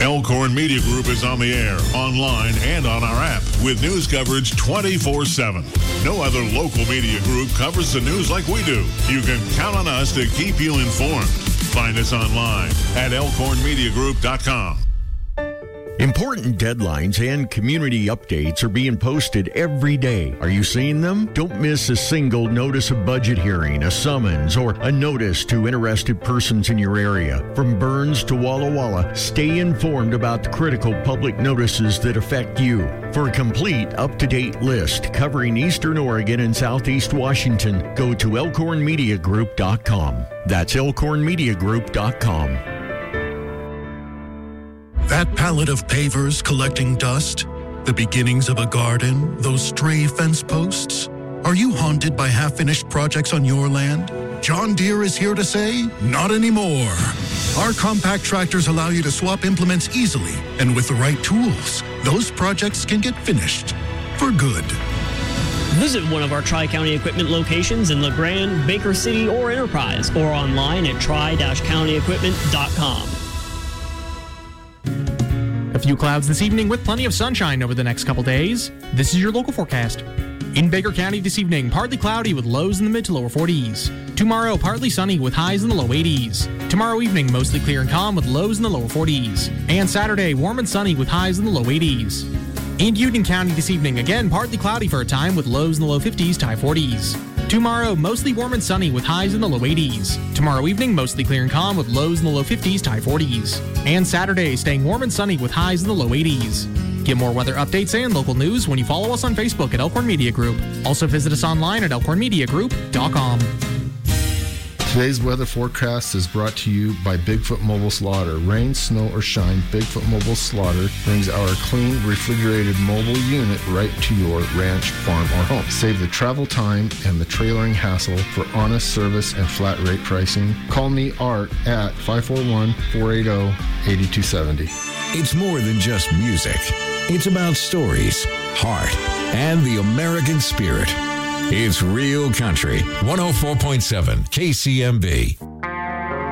Elkhorn Media Group is on the air, online, and on our app with news coverage 24/7. No other local media group covers the news like we do. You can count on us to keep you informed. Find us online at elkhornmediagroup.com. Important deadlines and community updates are being posted every day. Are you seeing them? Don't miss a single notice of budget hearing, a summons, or a notice to interested persons in your area. From Burns to Walla Walla, stay informed about the critical public notices that affect you. For a complete, up-to-date list covering Eastern Oregon and Southeast Washington, go to elkhornmediagroup.com. That's elkhornmediagroup.com. That pallet of pavers collecting dust? The beginnings of a garden? Those stray fence posts? Are you haunted by half-finished projects on your land? John Deere is here to say, not anymore. Our compact tractors allow you to swap implements easily, and with the right tools, those projects can get finished for good. Visit one of our Tri-County Equipment locations in LeGrand, Baker City, or Enterprise, or online at tri-countyequipment.com. A few clouds this evening with plenty of sunshine over the next couple days. This is your local forecast. In Baker County this evening, partly cloudy with lows in the mid to lower 40s. Tomorrow, partly sunny with highs in the low 80s. Tomorrow evening, mostly clear and calm with lows in the lower 40s. And Saturday, warm and sunny with highs in the low 80s. In Union County this evening, again, partly cloudy for a time with lows in the low 50s to high 40s. Tomorrow, mostly warm and sunny with highs in the low 80s. Tomorrow evening, mostly clear and calm with lows in the low 50s to high 40s. And Saturday, staying warm and sunny with highs in the low 80s. Get more weather updates and local news when you follow us on Facebook at Elkhorn Media Group. Also visit us online at elkhornmediagroup.com. Today's weather forecast is brought to you by Bigfoot Mobile Slaughter. Rain, snow, or shine, Bigfoot Mobile Slaughter brings our clean, refrigerated mobile unit right to your ranch, farm, or home. Save the travel time and the trailering hassle for honest service and flat rate pricing. Call me, Art, at 541-480-8270. It's more than just music. It's about stories, heart, and the American spirit. It's Real Country, 104.7 KCMB.